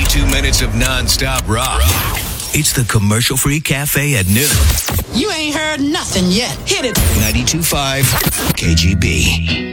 2 minutes of non-stop rock. It's the commercial-free cafe at noon. You ain't heard nothing yet. Hit it. 92.5 KGB.